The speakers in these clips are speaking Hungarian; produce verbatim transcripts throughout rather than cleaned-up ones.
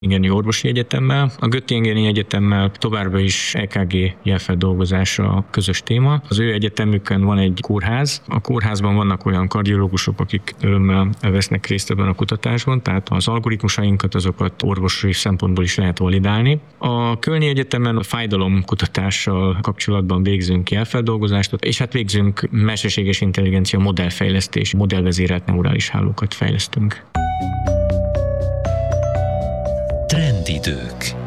Göttingeni Orvosi Egyetemmel. A Göttingeni Egyetemmel továbbra is é ká gé jelfeldolgozása a közös téma. Az ő egyetemükön van egy kórház. A kórházban vannak olyan kardiológusok, akik örömmel vesznek részt ebben a kutatásban, tehát az algoritmusainkat, azokat orvosi szempontból is lehet validálni. A Kölni Egyetemen a fájdalomkutatással kapcsolatban végzünk jelfeldolgozást, és hát végzünk mesterséges intelligencia modellfejlesztés, modellvezérelt neurális hálókat fejlesztünk. Trendidők.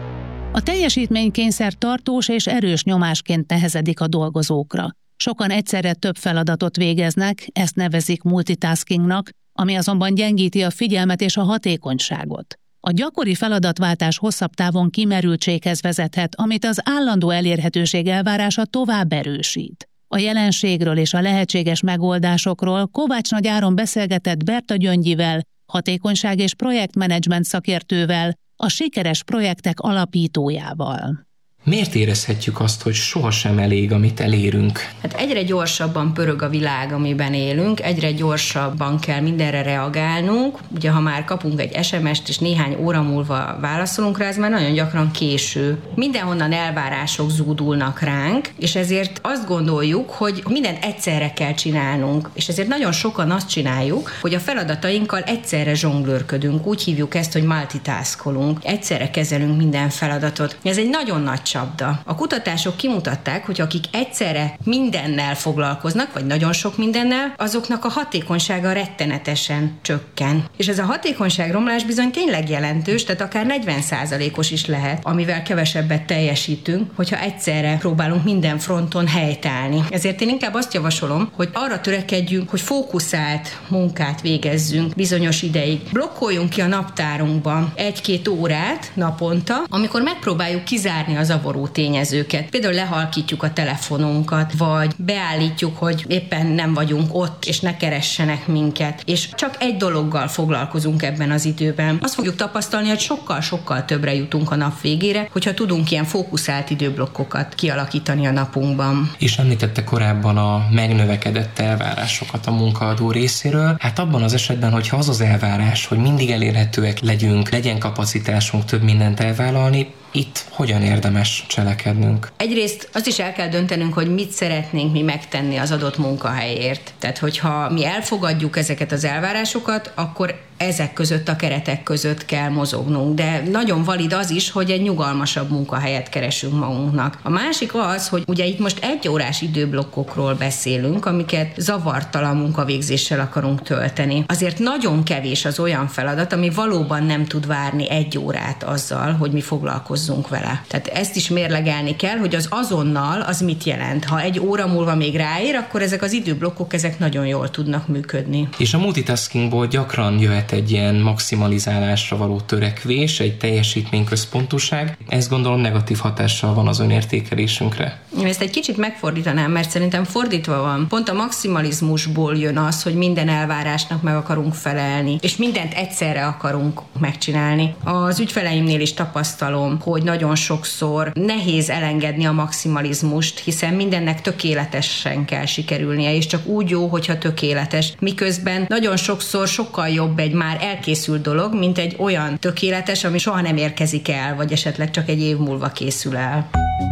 A teljesítménykényszer tartós és erős nyomásként nehezedik a dolgozókra. Sokan egyszerre több feladatot végeznek, ezt nevezik multitaskingnak, ami azonban gyengíti a figyelmet és a hatékonyságot. A gyakori feladatváltás hosszabb távon kimerültséghez vezethet, amit az állandó elérhetőség elvárása tovább erősít. A jelenségről és a lehetséges megoldásokról Kovács Nagy Áron beszélgetett Berta Gyöngyivel, hatékonyság és projektmenedzsment szakértővel, a sikeres projektek alapítójával. Miért érezhetjük azt, hogy sohasem elég, amit elérünk? Hát egyre gyorsabban pörög a világ, amiben élünk, egyre gyorsabban kell mindenre reagálnunk. Ugye, ha már kapunk egy es em est, és néhány óra múlva válaszolunk rá, ez már nagyon gyakran késő. Mindenhonnan elvárások zúdulnak ránk, és ezért azt gondoljuk, hogy mindent egyszerre kell csinálnunk. És ezért nagyon sokan azt csináljuk, hogy a feladatainkkal egyszerre zsonglőrködünk. Úgy hívjuk ezt, hogy multitaskolunk. Egyszerre kezelünk minden feladatot. Ez egy nagyon nagy csapda. A kutatások kimutatták, hogy akik egyszerre mindennel foglalkoznak, vagy nagyon sok mindennel, azoknak a hatékonysága rettenetesen csökken. És ez a hatékonyságromlás bizony tényleg jelentős, tehát akár negyven százalékos is lehet, amivel kevesebbet teljesítünk, hogyha egyszerre próbálunk minden fronton helytállni. Ezért én inkább azt javasolom, hogy arra törekedjünk, hogy fókuszált munkát végezzünk bizonyos ideig. Blokkoljunk ki a naptárunkban egy-két órát naponta, amikor megpróbáljuk kizárni az zavaró tényezőket. Például lehalkítjuk a telefonunkat, vagy beállítjuk, hogy éppen nem vagyunk ott, és ne keressenek minket. És csak egy dologgal foglalkozunk ebben az időben. Azt fogjuk tapasztalni, hogy sokkal-sokkal többre jutunk a nap végére, hogyha tudunk ilyen fókuszált időblokkokat kialakítani a napunkban. És említette korábban a megnövekedett elvárásokat a munkaadó részéről. Hát abban az esetben, hogyha az az elvárás, hogy mindig elérhetőek legyünk, legyen kapacitásunk több mindent elvállalni, itt hogyan érdemes cselekednünk? Egyrészt azt is el kell döntenünk, hogy mit szeretnénk mi megtenni az adott munkahelyért. Tehát, hogyha mi elfogadjuk ezeket az elvárásokat, akkor ezek között, a keretek között kell mozognunk. De nagyon valid az is, hogy egy nyugalmasabb munkahelyet keresünk magunknak. A másik az, hogy ugye itt most egy órás időblokkokról beszélünk, amiket zavartalan munkavégzéssel akarunk tölteni. Azért nagyon kevés az olyan feladat, ami valóban nem tud várni egy órát azzal, hogy mi foglalkozzunk vele. Tehát ezt is mérlegelni kell, hogy az azonnal az mit jelent. Ha egy óra múlva még ráér, akkor ezek az időblokkok ezek nagyon jól tudnak működni. És a multitaskingból gyakran jöhet egy ilyen maximalizálásra való törekvés, egy teljesítményközpontúság. Ez gondolom negatív hatással van az önértékelésünkre. Én ezt egy kicsit megfordítanám, mert szerintem fordítva van. Pont a maximalizmusból jön az, hogy minden elvárásnak meg akarunk felelni, és mindent egyszerre akarunk megcsinálni. Az ügyfeleimnél is tapasztalom, hogy nagyon sokszor nehéz elengedni a maximalizmust, hiszen mindennek tökéletesen kell sikerülnie, és csak úgy jó, hogyha tökéletes. Miközben nagyon sokszor sokkal jobb egy már elkészült dolog, mint egy olyan tökéletes, ami soha nem érkezik el, vagy esetleg csak egy év múlva készül el.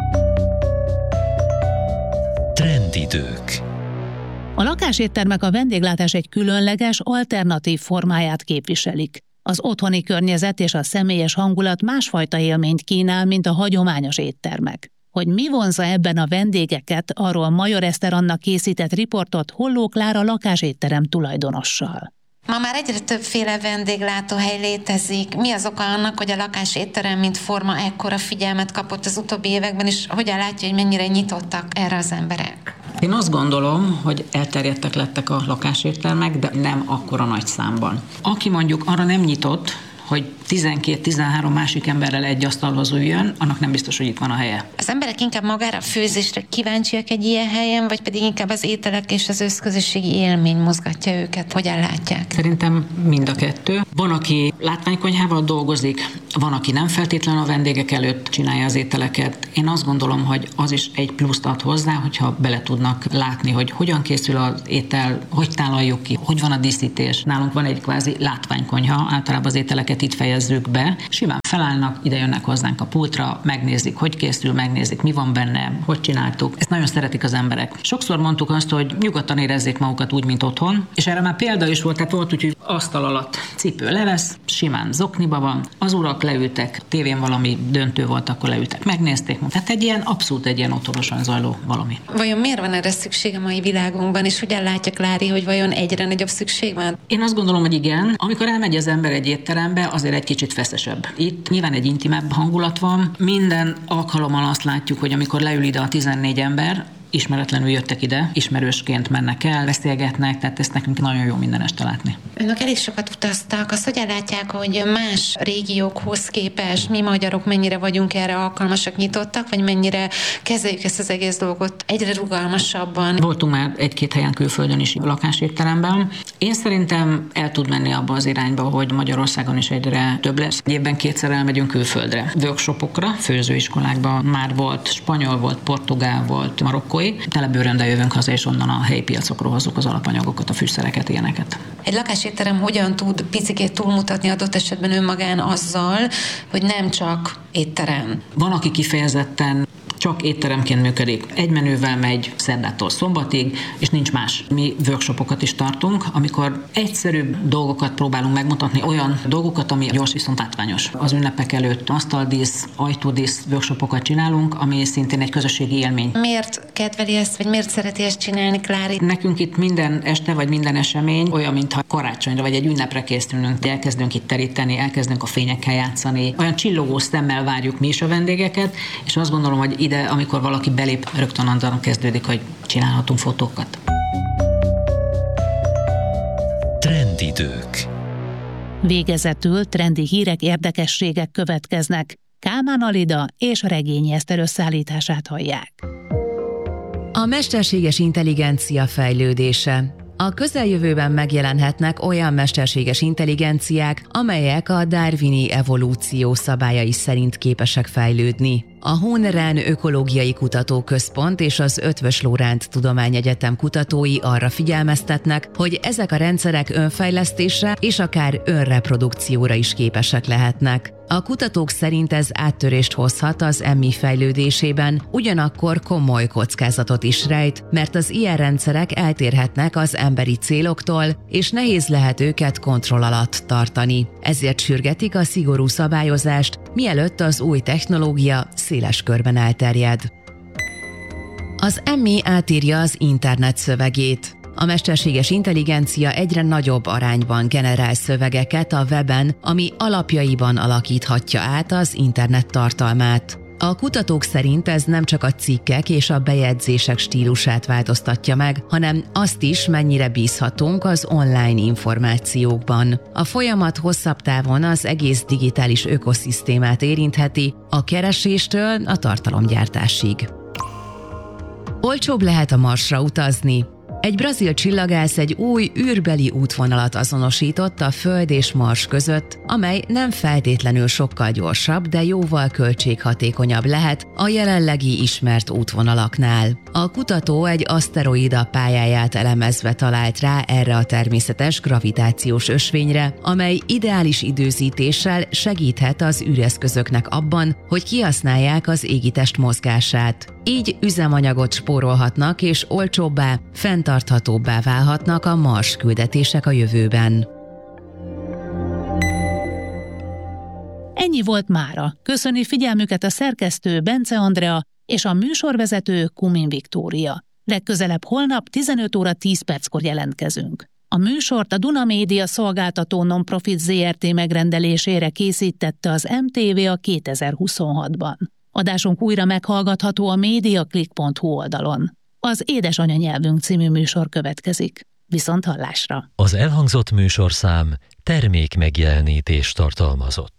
Trendidők. A lakáséttermek a vendéglátás egy különleges, alternatív formáját képviselik. Az otthoni környezet és a személyes hangulat másfajta élményt kínál, mint a hagyományos éttermek. Hogy mi vonzza ebben a vendégeket, arról Major Eszter Anna készített riportot Holló Klára lakásétterem tulajdonossal. Ma már egyre többféle vendéglátóhely létezik. Mi az oka annak, hogy a lakásétterem mint forma ekkora figyelmet kapott az utóbbi években, és hogyan látja, hogy mennyire nyitottak erre az emberek? Én azt gondolom, hogy elterjedtek lettek a lakáséttermek, de nem akkora nagy számban. Aki mondjuk arra nem nyitott, hogy tizenkét-tizenhárom másik emberrel egy asztalhoz üljön, annak nem biztos, hogy itt van a helye. Az emberek inkább magára a főzésre kíváncsiak egy ilyen helyen, vagy pedig inkább az ételek és az összközösségi élmény mozgatja őket? Hogyan látják? Szerintem mind a kettő. Van, aki látványkonyhával dolgozik, van, aki nem feltétlenül a vendégek előtt csinálja az ételeket. Én azt gondolom, hogy az is egy pluszt ad hozzá, hogyha bele tudnak látni, hogy hogyan készül az étel, hogy tálaljuk ki, hogy van a díszítés. Nálunk van egy kvázi látványkonyha, általában az ételeket itt fejezzük fejezzük be, simán felállnak, ide jönnek hozzánk a pultra, megnézik, hogy készül, megnézik, mi van benne, hogy csináltuk. Ezt nagyon szeretik az emberek. Sokszor mondtuk azt, hogy nyugodtan érezzék magukat úgy, mint otthon, és erre már példa is volt, tehát volt úgy, hogy asztal alatt cipő levesz, simán zokniba van, az urak leültek, tévén valami döntő volt, akkor leültek, megnézték. Tehát egy ilyen abszolút egy ilyen otthonosan zajló valami. Vajon miért van erre szükség a mai világunkban, és hogyan látja Klári, hogy vajon egyre nagyobb szükség van? Én azt gondolom, hogy igen. Amikor elmegy az ember egy étterembe, azért egy kicsit feszesebb. Itt nyilván egy intimebb hangulat van. Minden alkalommal azt látjuk, hogy amikor leül ide a tizennégy ember, ismeretlenül jöttek ide, ismerősként mennek el, beszélgetnek, tehát ezt nekünk nagyon jó minden este látni. Önök elég sokat utaztak, azt hogyan látják, hogy más régiókhoz képest mi magyarok mennyire vagyunk erre alkalmasak, nyitottak, vagy mennyire kezeljük ezt az egész dolgot egyre rugalmasabban? Voltunk már egy-két helyen külföldön is lakásétteremben. Én szerintem el tud menni abba az irányba, hogy Magyarországon is egyre több lesz. Évben kétszer elmegyünk külföldre. Workshopokra, főzőiskolákban már volt spanyol, volt portugál, volt marokkói. Telebőröndel jövünk haza, és onnan a helyi piacokról hozzuk az alapanyagokat, a fűszereket, ilyeneket. Egy lakásétterem hogyan tud picikét túlmutatni adott esetben önmagán azzal, hogy nem csak étterem? Van, aki kifejezetten csak étteremként működik. Egy menüvel megy szerdától szombatig, és nincs más. Mi workshopokat is tartunk, amikor egyszerűbb dolgokat próbálunk megmutatni, olyan dolgokat, ami gyors, viszont látványos. Az ünnepek előtt asztaldísz, ajtódísz workshopokat csinálunk, ami szintén egy közösségi élmény. Miért kedveli ezt, vagy miért szereti ezt csinálni, Klári? Nekünk itt minden este, vagy minden esemény olyan, mintha karácsonyra, vagy egy ünnepre készülünk, elkezdünk itt teríteni, elkezdünk a fényekkel játszani. Olyan csillogó szemmel várjuk mi is a vendégeket, és azt gondolom, hogy ide, amikor valaki belép, rögtön annak kezdődik, hogy csinálhatunk fotókat. Trendidők. Végezetül trendi hírek, érdekességek következnek. Kálmán Alida és Regényi Eszter összeállítását hallják. A mesterséges intelligencia fejlődése. A közeljövőben megjelenhetnek olyan mesterséges intelligenciák, amelyek a darwini evolúció szabályai szerint képesek fejlődni. A Honorán Ökológiai Kutatóközpont és az Eötvös Loránd Tudományegyetem kutatói arra figyelmeztetnek, hogy ezek a rendszerek önfejlesztésre és akár önreprodukcióra is képesek lehetnek. A kutatók szerint ez áttörést hozhat az emmi fejlődésében, ugyanakkor komoly kockázatot is rejt, mert az ilyen rendszerek eltérhetnek az emberi céloktól, és nehéz lehet őket kontroll alatt tartani. Ezért sürgetik a szigorú szabályozást, mielőtt az új technológia széles körben elterjed. Az emmi átírja az internet szövegét. A mesterséges intelligencia egyre nagyobb arányban generál szövegeket a weben, ami alapjaiban alakíthatja át az internet tartalmát. A kutatók szerint ez nem csak a cikkek és a bejegyzések stílusát változtatja meg, hanem azt is, mennyire bízhatunk az online információkban. A folyamat hosszabb távon az egész digitális ökoszisztémát érintheti, a kereséstől a tartalomgyártásig. Olcsóbb lehet a Marsra utazni. Egy brazil csillagász egy új űrbeli útvonalat azonosított a Föld és Mars között, amely nem feltétlenül sokkal gyorsabb, de jóval költséghatékonyabb lehet a jelenlegi ismert útvonalaknál. A kutató egy aszteroida pályáját elemezve talált rá erre a természetes gravitációs ösvényre, amely ideális időzítéssel segíthet az űreszközöknek abban, hogy kihasználják az égitest mozgását. Így üzemanyagot spórolhatnak és olcsóbbá, fenntarthatóbbá válhatnak a Mars küldetések a jövőben. Ennyi volt mára. Köszöni figyelmüket a szerkesztő Bence Andrea és a műsorvezető Kumin Viktória. Legközelebb holnap tizenöt óra tíz perckor jelentkezünk. A műsort a Duna Média szolgáltató non-profit zé er té megrendelésére készítette az em té vé a kétezer-huszonhatban. Adásunk újra meghallgatható a mediaclick pont hu oldalon. Az Édesanyanyelvünk című műsor következik. Viszont hallásra! Az elhangzott műsorszám termék megjelenítést tartalmazott.